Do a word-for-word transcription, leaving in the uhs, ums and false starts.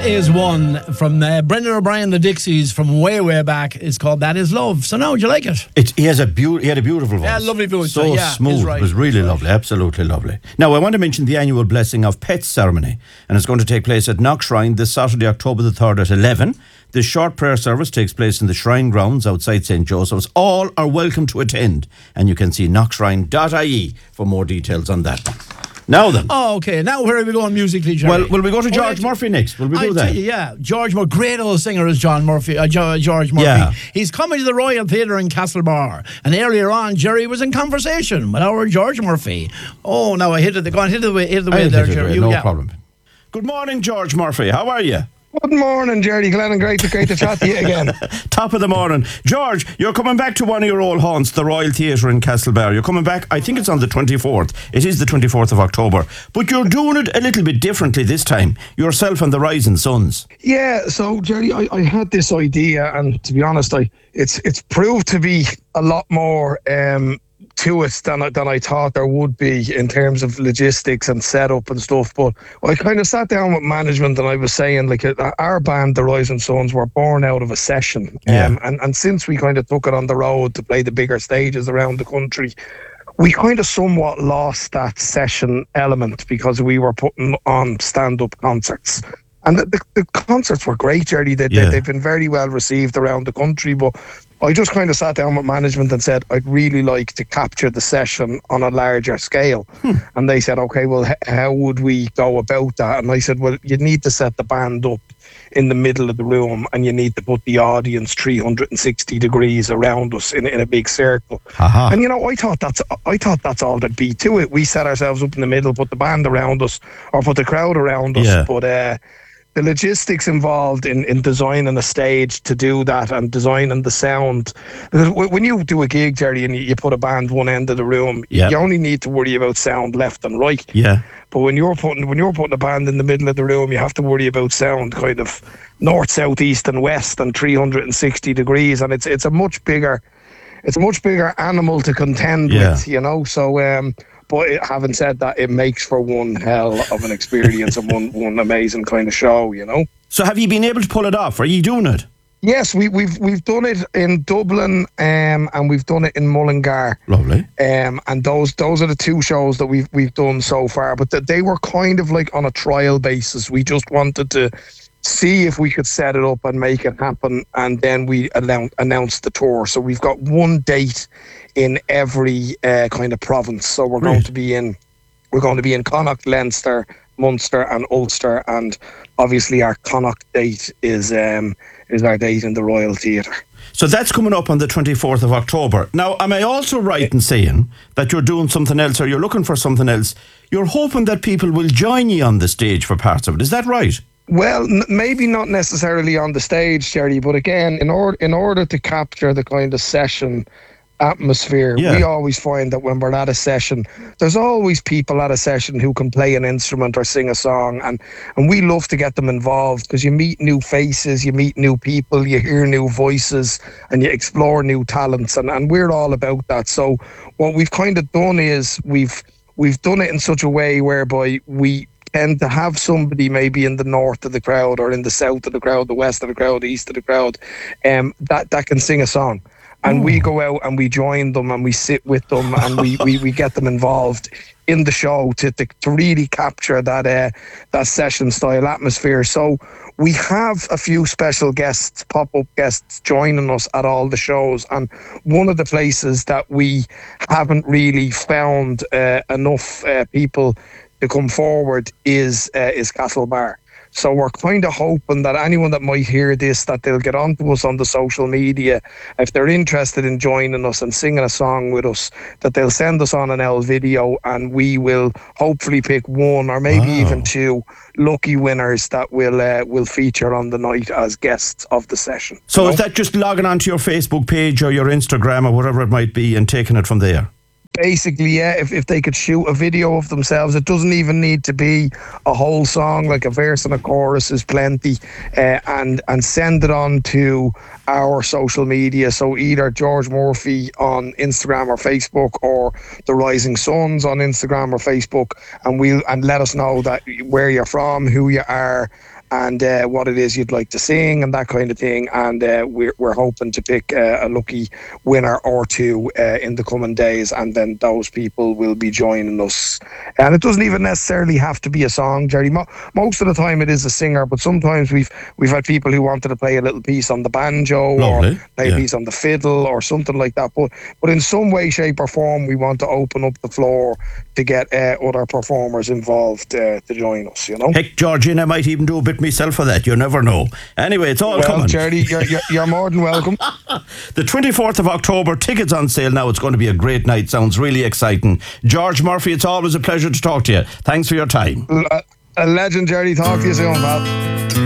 is one from uh, Brendan O'Brien, the Dixies, from way, way back. It's called That Is Love. So now, do you like it? It he has a beau- he had a beautiful voice. Yeah, lovely voice. So yeah, smooth. right. It was really right. lovely, absolutely lovely. Now, I want to mention the annual Blessing of Pets ceremony, and it's going to take place at Knock Shrine this Saturday, October the third at eleven. This short prayer service takes place in the Shrine grounds outside Saint Joseph's. All are welcome to attend, and you can see knock shrine dot I E for more details on that. Now then. Oh, okay. Now where are we going musically, Jerry? Well, will we go to George oh, Murphy next? Will we do I that? tell you, yeah. George Murphy, great old singer is John Murphy, uh, jo- George Murphy. Yeah. He's coming to the Royal Theatre in Castlebar. And earlier on, Jerry was in conversation with our George Murphy. Oh, now I hit it. Go on, hit it the way, hit it the way there, Jerry. You, no yeah. problem. Good morning, George Murphy. How are you? Good morning, Jerry Glennon. Great to, great to chat to you again. Top of the morning. George, you're coming back to one of your old haunts, the Royal Theatre in Castlebar. You're coming back, I think it's on the twenty-fourth. It is the twenty-fourth of October. But you're doing it a little bit differently this time. Yourself and the Rising Suns. Yeah, so, Jerry, I, I had this idea, and to be honest, I it's it's proved to be a lot more um, to it than I, than I thought there would be in terms of logistics and setup and stuff. But I kind of sat down with management and I was saying, like, uh, our band, the Rising Suns, were born out of a session. Yeah. Um, and, and since we kind of took it on the road to play the bigger stages around the country, we kind of somewhat lost that session element because we were putting on stand-up concerts. And the, the, the concerts were great, Jerry. They, Yeah. they, they've been very well received around the country. But I just kind of sat down with management and said, I'd really like to capture the session on a larger scale. Hmm. And they said, okay, well, h- how would we go about that? And I said, well, you need to set the band up in the middle of the room and you need to put the audience three hundred sixty degrees around us in, in a big circle. Aha. And, you know, I thought that's I thought that's all there'd be to it. We set ourselves up in the middle, put the band around us or put the crowd around us. Yeah. But, uh, the logistics involved in, in designing a stage to do that and designing the sound. Because when you do a gig, Jerry, and you, you put a band one end of the room, Yep. you only need to worry about sound left and right. Yeah. But when you're putting when you're putting a band in the middle of the room, you have to worry about sound kind of north, south, east, and west, and three hundred sixty degrees, and it's it's a much bigger it's a much bigger animal to contend Yeah. with, you know. So. Um, But it, having said that, it makes for one hell of an experience and one, one amazing kind of show, you know. So have you been able to pull it off? Are you doing it? Yes, we, we've we've done it in Dublin um, and we've done it in Mullingar. Lovely. Um, and those those are the two shows that we've we've done so far. But th- they were kind of like on a trial basis. We just wanted to see if we could set it up and make it happen, and then we annou- announced the tour. So we've got one date in every uh, kind of province. So we're going Right. to be in we're going to be in Connacht, Leinster, Munster, and Ulster, and obviously our Connacht date is um, is our date in the Royal Theatre. So that's coming up on the twenty-fourth of October. Now, am I also right in saying that you're doing something else or you're looking for something else? You're hoping that people will join you on the stage for parts of it. Is that right? Well, n- maybe not necessarily on the stage, Jerry, but again, in order in order to capture the kind of session atmosphere, Yeah. we always find that when we're at a session, there's always people at a session who can play an instrument or sing a song, and and we love to get them involved because you meet new faces, you meet new people, you hear new voices, and you explore new talents, and, and we're all about that. So what we've kind of done is we've we've done it in such a way whereby we tend to have somebody maybe in the north of the crowd or in the south of the crowd, the west of the crowd, the east of the crowd, um, that, that can sing a song. And we go out and we join them and we sit with them and we, we, we get them involved in the show to to, to really capture that uh, that session style atmosphere. So we have a few special guests, pop-up guests joining us at all the shows. And one of the places that we haven't really found uh, enough uh, people to come forward is uh, is Castlebar. So we're kind of hoping that anyone that might hear this, that they'll get onto us on the social media. If they're interested in joining us and singing a song with us, that they'll send us on an L video and we will hopefully pick one or maybe Wow. even two lucky winners that will uh, will feature on the night as guests of the session. So You is know? that just logging onto your Facebook page or your Instagram or whatever it might be and taking it from there? Basically, yeah, if, if they could shoot a video of themselves, it doesn't even need to be a whole song, like a verse and a chorus is plenty, uh, and and send it on to our social media. So either George Murphy on Instagram or Facebook, or the Rising Suns on Instagram or Facebook, and we'll and let us know that where you're from, who you are, and uh, what it is you'd like to sing and that kind of thing. And uh, we're, we're hoping to pick uh, a lucky winner or two uh, in the coming days, and then those people will be joining us. And it doesn't even necessarily have to be a song, Jerry. Mo- most of the time it is a singer, but sometimes we've we've had people who wanted to play a little piece on the banjo Lovely. or play Yeah. a piece on the fiddle or something like that. But but in some way, shape or form, we want to open up the floor to get uh, other performers involved uh, to join us, you know. Heck, Georgina, I might even do a bit myself for that. You never know. Anyway, it's all Well, coming. Jerry, you're, you're, you're more than welcome. The twenty-fourth of October, tickets on sale now. It's going to be a great night. Sounds really exciting. George Murphy, it's always a pleasure to talk to you. Thanks for your time. A, a legend, Jerry. Talk to you soon, pal.